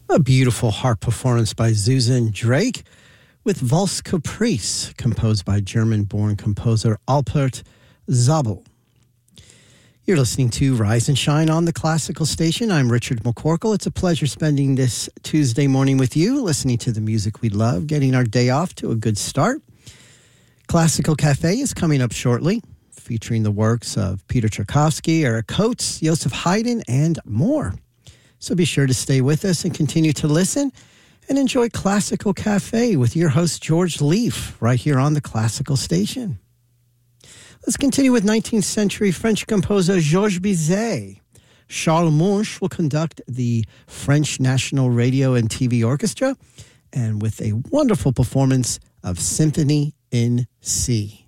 A beautiful harp performance by Susan Drake with Valse Caprice, composed by German-born composer Alpert Zabel. You're listening to Rise and Shine on the Classical Station. I'm Richard McCorkle. It's a pleasure spending this Tuesday morning with you, listening to the music we love, getting our day off to a good start. Classical Cafe is coming up shortly, featuring the works of Peter Tchaikovsky, Eric Coates, Joseph Haydn, and more. So be sure to stay with us and continue to listen and enjoy Classical Cafe with your host, George Leaf, right here on the Classical Station. Let's continue with 19th century French composer Georges Bizet. Charles Munch will conduct the French National Radio and TV Orchestra, and with a wonderful performance of Symphony in C.